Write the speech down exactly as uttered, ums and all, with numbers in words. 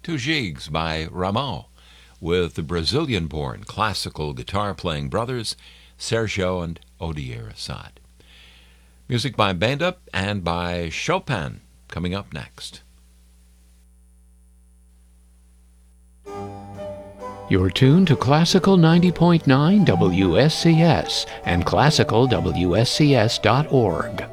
Two Gigs by Rameau, with the Brazilian-born classical guitar-playing brothers Sergio and Odier Assad. Music by Banda and by Chopin coming up next. You're tuned to Classical ninety point nine W S C S and classical W S C S dot org.